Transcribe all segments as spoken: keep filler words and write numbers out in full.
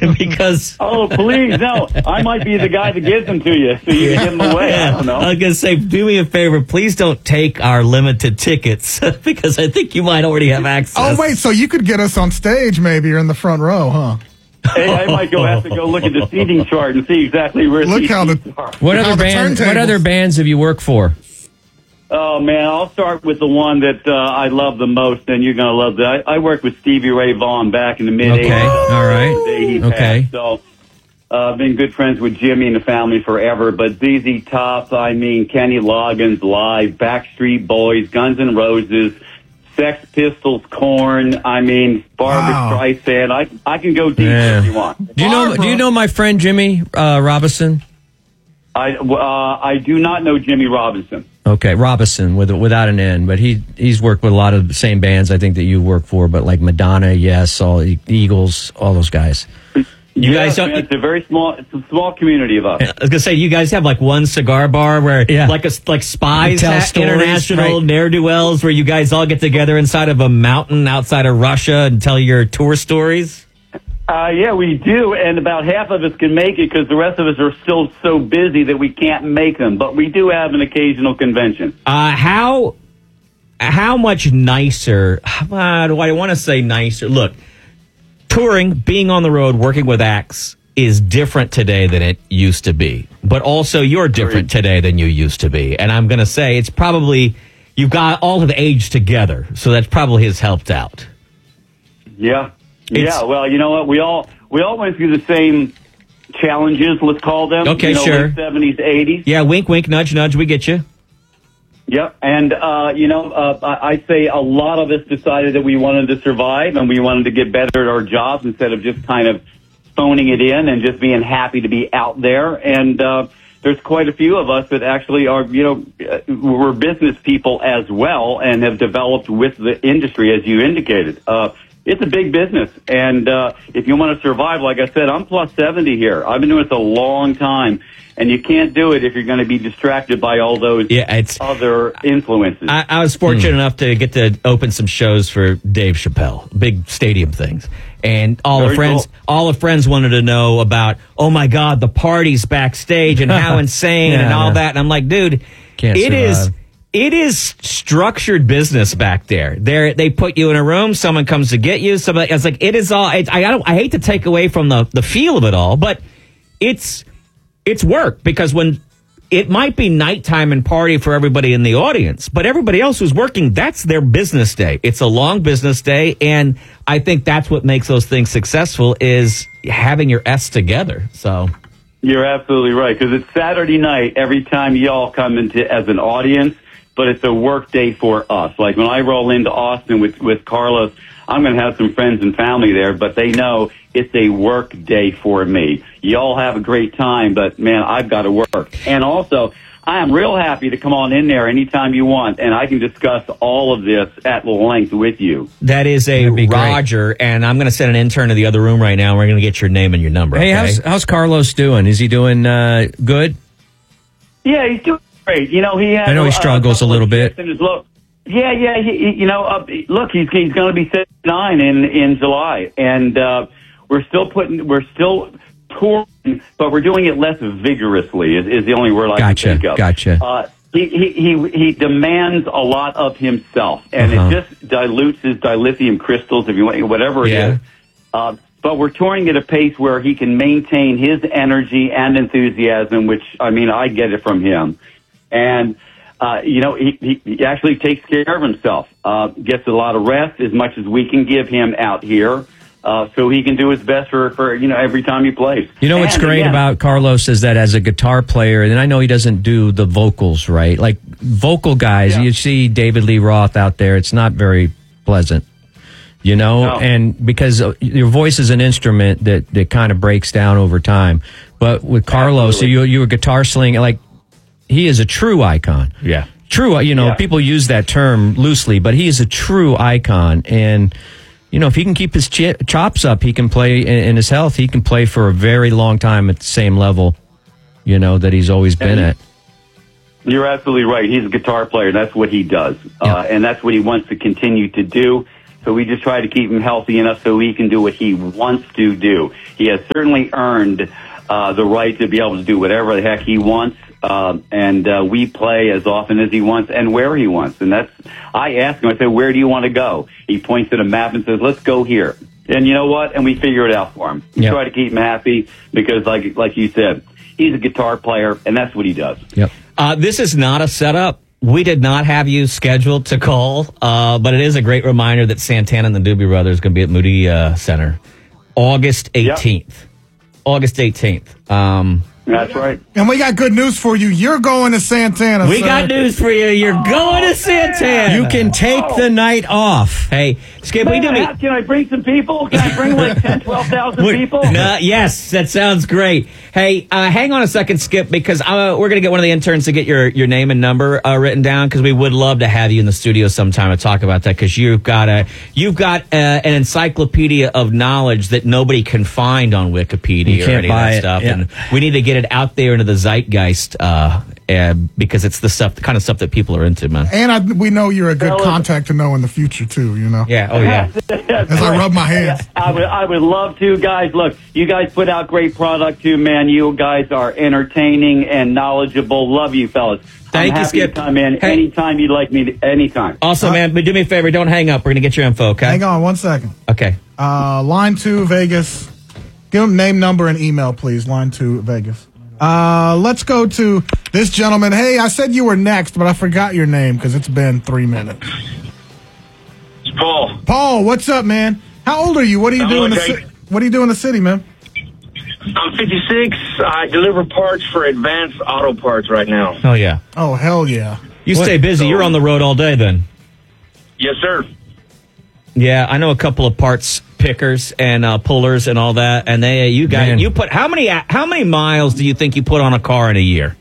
because oh, please, no. I might be the guy that gives them to you, so you can give them away. I don't know. I was going to say, do me a favor. Please don't take our limited tickets, because I think you might already have access. Oh, wait, so you could get us on stage maybe, or in the front row, huh? Hey, I might go have to go look at the seating chart and see exactly where Look these how the, seats are. What how other the band? What turntables- other bands have you worked for? Oh, man, I'll start with the one that uh, I love the most, and you're going to love that. I, I worked with Stevie Ray Vaughan back in the mid-eighties. Okay, all right. The day he Okay. passed. So I've uh, been good friends with Jimmy and the family forever, but Z Z Top, I mean, Kenny Loggins Live, Backstreet Boys, Guns N' Roses, Sex Pistols, Korn, I mean, Barbra Wow. Streisand. I I can go deep Yeah. if you want. Do you know? Barbara. Do you know my friend Jimmy uh, Robinson? I, uh, I do not know Jimmy Robinson. Okay, Robinson with without an N, but he he's worked with a lot of the same bands I think that you work for, but like Madonna, yes, all the Eagles, all those guys. You Yes, guys don't. man, it's a very small, it's a small community of us. I was going to say, you guys have like one cigar bar where, Yeah. like a, like Spies, Tell ha- stories, international right. ne'er-do-wells, where you guys all get together inside of a mountain outside of Russia and tell your tour stories. Uh, yeah, we do, and about half of us can make it because the rest of us are still so busy that we can't make them. But we do have an occasional convention. Uh, how how much nicer? Uh, do I want to say nicer? Look, touring, being on the road, working with acts is different today than it used to be. But also, you're different today than you used to be. And I'm going to say it's probably you've got all of the age together, so that's probably has helped out. Yeah, It's- yeah. Well, you know what? We all we all went through the same challenges. Let's call them. Okay, you know, sure. late seventies, eighties. Yeah, wink, wink, nudge, nudge. We get you. Yep. And, uh, you know, uh, I- I'd say a lot of us decided that we wanted to survive and we wanted to get better at our jobs instead of just kind of phoning it in and just being happy to be out there. And uh, there's quite a few of us that actually are, you know, uh, we're business people as well and have developed with the industry, as you indicated. Uh, it's a big business. And uh, if you want to survive, like I said, I'm plus seventy here. I've been doing this a long time. And you can't do it if you're going to be distracted by all those Yeah, it's. other influences. I, I was fortunate enough to get to open some shows for Dave Chappelle, big stadium things, and all Very the friends, cool. all the friends wanted to know about. Oh my God, the parties backstage and how insane Yeah, and all yeah. that. And I'm like, dude, Can't it is. survive. It is structured business back there. They they put you in a room. Someone comes to get you. Somebody. It's like it is all. It, I I don't. I hate to take away from the the feel of it all, but it's. It's work because when it might be nighttime and party for everybody in the audience, but everybody else who's working, that's their business day. It's a long business day. And I think that's what makes those things successful is having your S together. So You're absolutely right, because it's Saturday night every time y'all come into as an audience, but it's a work day for us. Like when I roll into Austin with, with Carlos, I'm going to have some friends and family there, but they know it's a work day for me. Y'all have a great time, but man, I've got to work. And also, I am real happy to come on in there anytime you want, and I can discuss all of this at length with you. that is a That'd be great. Roger. And I'm going to send an intern to the other room right now. And we're going to get your name and your number. Hey, okay? how's how's Carlos doing? Is he doing uh, good? Yeah, he's doing great. You know, he has, I know he uh, struggles a couple little of bit. shifts in his look. Yeah, yeah. He, he, you know, uh, look, he's he's going to be seventy-nine in in July, and uh, we're still putting, we're still touring, but we're doing it less vigorously. Is, is the only word I Gotcha, can think of. gotcha. Uh, he, he he he demands a lot of himself, and Uh-huh. it just dilutes his dilithium crystals, if you want, whatever it Yeah. is. Uh, but we're touring at a pace where he can maintain his energy and enthusiasm, which, I mean, I get it from him. And, uh, you know, he, he, he actually takes care of himself, uh, gets a lot of rest, as much as we can give him out here, uh, so he can do his best for, for you know, every time he plays. You know what's And great again, about Carlos is that as a guitar player, and I know he doesn't do the vocals, right? Like vocal guys, Yeah. you see David Lee Roth out there, it's not very pleasant. You know, No. and because uh, your voice is an instrument that, that kind of breaks down over time. But with Carlos, Absolutely. you you a guitar sling, like he is a true icon. Yeah. True, you know, Yeah. people use that term loosely, but he is a true icon. And, you know, if he can keep his ch- chops up, he can play, in, in his health, he can play for a very long time at the same level, you know, that he's always been And- at. You're absolutely right. He's a guitar player. That's what he does. Yeah. Uh, and that's what he wants to continue to do. So we just try to keep him healthy enough so he can do what he wants to do. He has certainly earned uh, the right to be able to do whatever the heck he wants. Uh, and uh, we play as often as he wants and where he wants. And that's, I ask him, I say, where do you want to go? He points at a map and says, let's go here. And you know what? And we figure it out for him. We yep. try to keep him happy because, like like you said, he's a guitar player, and that's what he does. Yep. Uh, this is not a setup. We did not have you scheduled to call, uh, but it is a great reminder that Santana and the Doobie Brothers are going to be at Moody uh, Center August eighteenth. Yep. August eighteenth. Um, That's right. And we got good news for you. You're going to Santana. We sir. got news for you. You're oh, going to Santana. You can take oh. the night off. Hey, Skip, Man, we do how, can I bring some people? Can I bring like ten, twelve thousand people? No, yes, that sounds great. Hey, uh, hang on a second, Skip, because uh, we're going to get one of the interns to get your, your name and number uh, written down because we would love to have you in the studio sometime to talk about that because you've got a you've got uh, an encyclopedia of knowledge that nobody can find on Wikipedia You or can't any buy of that it, stuff, yeah. and we need to get it out there into the zeitgeist uh, uh, because it's the stuff, the kind of stuff that people are into, man. And I, we know you're a good Well, contact to know in the future, too, you know? Yeah, oh yeah. As I rub my hands. I would, I would love to, guys. Look, you guys put out great product too, man. You guys are entertaining and knowledgeable. Love you, fellas. Thank I'm you, happy Skip. to come in Hey. anytime you'd like me. To, anytime. Also, man, but do me a favor, don't hang up. We're going to get your info, okay? Hang on one second. Okay. Uh, line two, Vegas. Give them name, number, and email, please. Line two, Vegas. Uh, let's go to this gentleman. Hey, I said you were next, but I forgot your name because it's been three minutes. It's Paul. Paul, what's up, man? How old are you? What do you I'm do in the okay. ci- What do you do in the city, man? I'm fifty-six. I deliver parts for Advanced Auto Parts right now. Oh, yeah. Oh, hell yeah. You stay busy. You're on the road all day then. Yes, sir. Yeah, I know a couple of parts pickers and uh, pullers and all that, and they you got Man. you put how many how many miles do you think you put on a car in a year?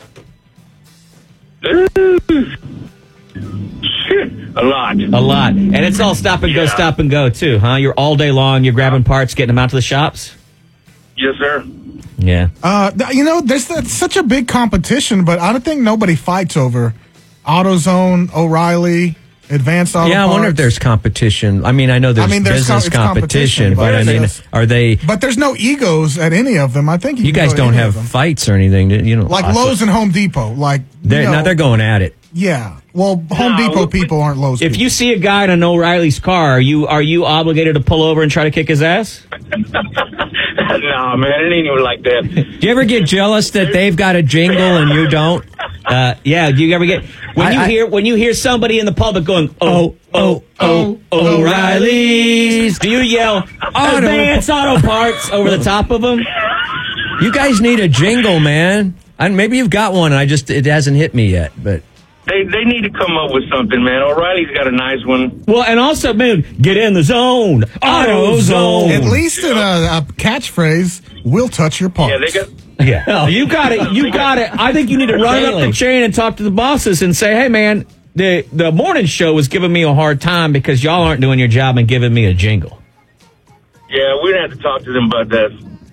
Shit, a lot. A lot, and it's all stop and go, Yeah. stop and go too, huh? You're all day long. You're grabbing parts, getting them out to the shops. Yes, sir. Yeah, Uh, th- you know, there's that's such a big competition, but I don't think nobody fights over AutoZone, O'Reilly, Advanced Auto Yeah, I wonder if Parts. there's competition. I mean, I know there's, I mean, there's business com- it's competition, competition, but I but mean, it's- are they? But there's no egos at any of them. I think you, You can guys go to don't any have of them. fights or anything, do you know? Like I- Lowe's and Home Depot. Like you They're, know, now they're going at it. Yeah. Well, Home No, Depot we- people aren't Lowe's if people. you see a guy in an O'Reilly's car, are you are you obligated to pull over and try to kick his ass? No, man, it ain't even like that. Do you ever get jealous that they've got a jingle and you don't? Uh, yeah, do you ever get when I- you I- hear when you hear somebody in the public going oh oh oh oh, O'Reilly's? Do you yell Advanced Auto Parts over the top of them? You guys need a jingle, man. And maybe you've got one. I just it hasn't hit me yet, but They they need to come up with something, man. O'Reilly's got a nice one. Well, and also, man, get in the zone, Auto Zone. At least in a, a catchphrase, we'll touch your parts. Yeah, they got. Yeah, you got it. You got it. I think you need to run up the chain and talk to the bosses and say, "Hey, man, the the morning show was giving me a hard time because y'all aren't doing your job and giving me a jingle." Yeah, we're gonna have to talk to them about that.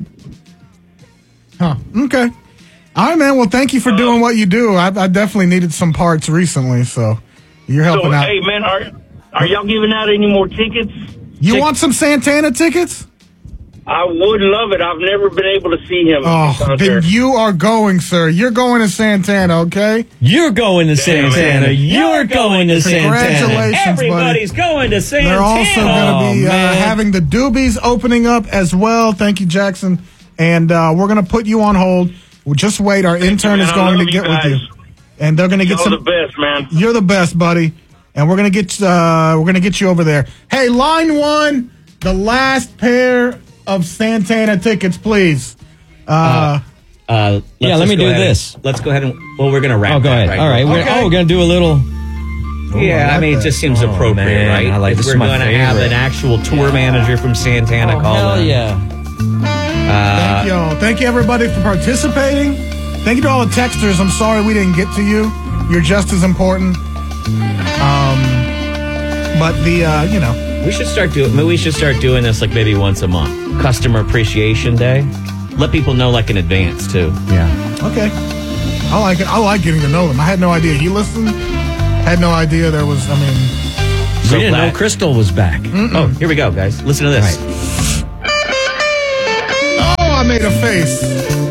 Huh. Okay. All right, man. Well, thank you for doing what you do. I, I definitely needed some parts recently, so you're helping So, out. hey, man, are are y'all giving out any more tickets? you Tick- want some Santana tickets? I would love it. I've never been able to see him. Oh, out then there. you are going, sir. You're going to Santana, okay? You're going to Santana. man. You're going to Santana. Congratulations, buddy. Everybody's going to Santana. They're also going to be Oh, uh, man. having the Doobies opening up as well. Thank you, Jackson. And uh, we're going to put you on hold. We'll just wait. Our intern man. is I going to love you get with guys. you, and they're going to get Y'all some. the best, man. You're the best, buddy. And we're gonna get uh, we're gonna get you over there. Hey, line one, the last pair of Santana tickets, please. Uh, Uh, let's Yeah, let just me go do ahead and- this. let's go ahead and well, we're gonna wrap. Oh, go that ahead. right All right. now. We're, Okay. oh, we're going to do a little. Yeah, I I like mean, it that. just seems Oh, appropriate, man, right? I like if this. we're Is my going to have favorite. an actual tour manager from Santana call hell in. yeah. thank y'all. Thank you, everybody, for participating. Thank you to all the texters. I'm sorry we didn't get to you. You're just as important. Um, but the uh, you know. We should start doing. Maybe we should start doing this like maybe once a month. Customer Appreciation Day. Let people know like in advance too. Yeah. Okay. I like it. I like getting to know them. I had no idea he listened. Had no idea there was, I mean, So we didn't glad- know Crystal was back. Oh, here we go, guys. Listen to this. Oh, I made a face.